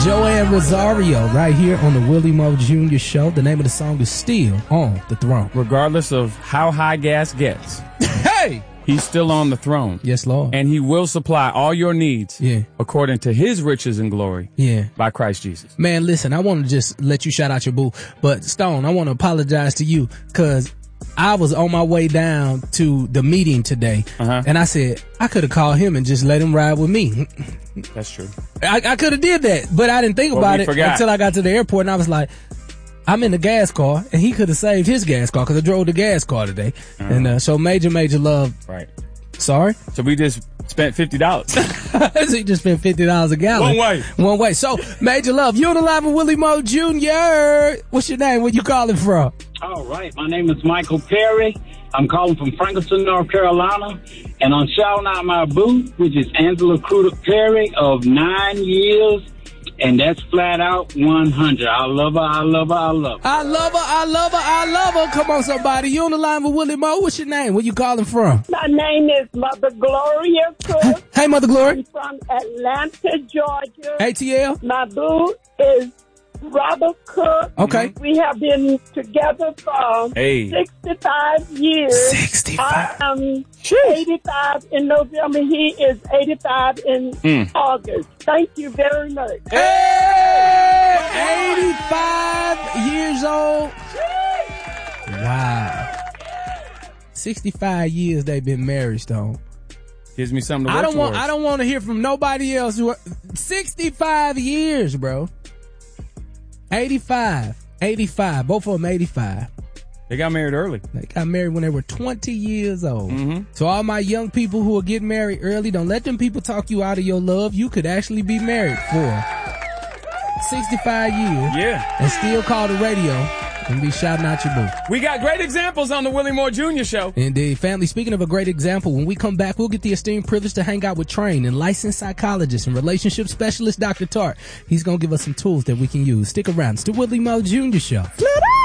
Joanne Rosario right here on the Willie Moe Jr. Show. The name of the song is Still on the Throne. Regardless of how high gas gets. Hey! He's still on the throne. Yes, Lord. And he will supply all your needs according to his riches and glory by Christ Jesus. Man, listen, I want to just let you shout out your boo. But, Stone, I want to apologize to you because I was on my way down to the meeting today. And I said, I could have called him and just let him ride with me. That's true. I could have did that, but I didn't think about it until I got to the airport, and I was like, I'm in the gas car, and he could have saved his gas car because I drove the gas car today. And so major love. Right. Sorry? So we just spent $50. So he just spent $50 a gallon. One way. So, major love. You on the live with Willie Moe Jr. What's your name? Where you calling from? All right. My name is Michael Perry. I'm calling from Franklin, North Carolina. And I'm shouting out my boo, which is Angela Cruder Perry of 9 years. And that's flat out 100. I love her. I love her. I love her. I love her. I love her. I love her. Come on, somebody. You on the line with Willie Moe. What's your name? Where you calling from? My name is Mother Gloria Cook. Hey, Mother Gloria. I'm from Atlanta, Georgia. ATL. My boo is Robert Cook. Okay. We have been together for 65 years. 65. I am 85 in November. He is 85 in August. Thank you very much. Hey! 85 years old. Wow. 65 years they've been married, Stone. Gives me something to work towards. I don't want to hear from nobody else. 65 years, bro. 85. Both of them 85. They got married early. They got married when they were 20 years old. So all my young people who are getting married early, don't let them people talk you out of your love. You could actually be married for 65 years. Yeah. And still call the radio and be shouting out your boo. We got great examples on the Willie Moe Jr. Show. Indeed. Family, speaking of a great example, when we come back, we'll get the esteemed privilege to hang out with trained and licensed psychologist and relationship specialist Dr. Tart. He's going to give us some tools that we can use. Stick around. It's the Willie Moe Jr. Show.